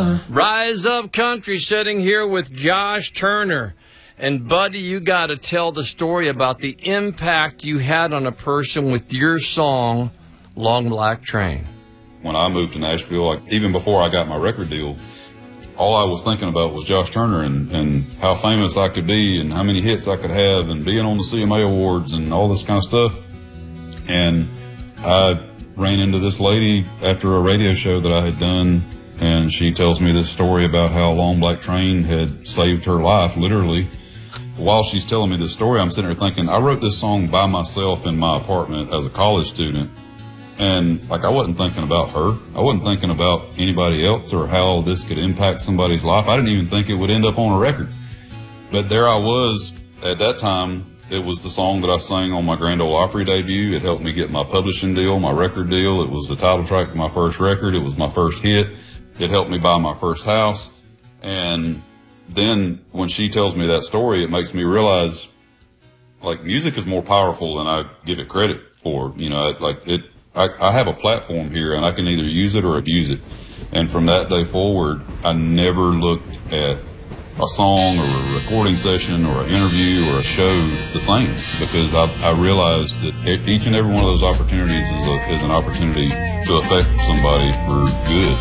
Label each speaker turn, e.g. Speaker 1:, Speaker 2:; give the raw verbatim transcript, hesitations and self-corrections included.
Speaker 1: Georgia.
Speaker 2: Rise Up Country, sitting here with Josh Turner. And, buddy, you got to tell the story about the impact you had on a person with your song, Long Black Train.
Speaker 3: When I moved to Nashville, like, even before I got my record deal, all I was thinking about was Josh Turner and, and how famous I could be and how many hits I could have and being on the C M A Awards and all this kind of stuff. And I ran into this lady after a radio show that I had done, and she tells me this story about how Long Black Train had saved her life, literally. While she's telling me this story, I'm sitting there thinking, I wrote this song by myself in my apartment as a college student. And, like, I wasn't thinking about her. I wasn't thinking about anybody else or how this could impact somebody's life. I didn't even think it would end up on a record. But there I was at that time. It was the song that I sang on my Grand Ole Opry debut. It helped me get my publishing deal, my record deal. It was the title track of my first record. It was my first hit. It helped me buy my first house. And then when she tells me that story, it makes me realize, like, music is more powerful than I give it credit for. You know, like, it, I, I have a platform here, and I can either use it or abuse it. And from that day forward, I never looked at a song or a recording session or an interview or a show the same, because I, I realized that each and every one of those opportunities is, a, is an opportunity to affect somebody for good.